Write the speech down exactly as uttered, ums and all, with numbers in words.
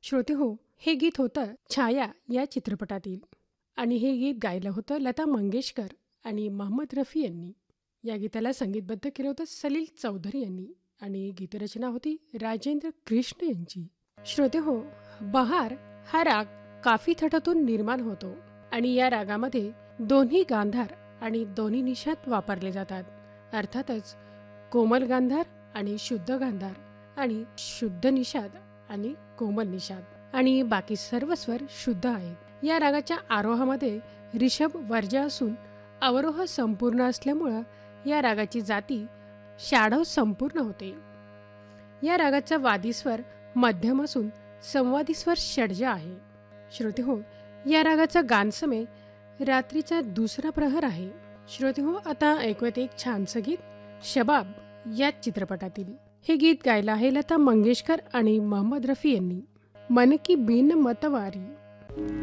श्रोते हो, हे गीत होतं छाया या चित्रपटातील आणि हे गीत गायलं होतं लता मंगेशकर आणि मोहम्मद रफी यांनी. या गीताला संगीतबद्ध केलं होतं सलील चौधरी यांनी आणि गीतरचना होती राजेंद्र कृष्ण यांची. श्रोते हो, बहार हा राग काफी थटातून निर्माण होतो आणि या रागामध्ये दोन्ही गांधार आणि दोन्ही निषाद वापरले जातात. अर्थातच कोमल गांधार आणि शुद्ध गांधार आणि शुद्ध निषाद आणि कोमल निषाद आणि बाकी सर्व स्वर शुद्ध आहेत. या रागाच्या आरोहामध्ये ऋषभ वर्ज्य असून अवरोह संपूर्ण असल्यामुळं या रागाची जाती षाढव संपूर्ण होते. या रागाचा वादीस्वर मध्यम असून संवादी स्वर षड्ज आहे. श्रोते हो, या रागाचा गानसमय रात्रीचा दुसरा प्रहर आहे. श्रोते हो, आता ऐकूयात एक छानसं गीत शबाब या चित्रपटातील. हे गीत गायलं आहे लता मंगेशकर आणि मोहम्मद रफी यांनी. मन की बिन मतवारी.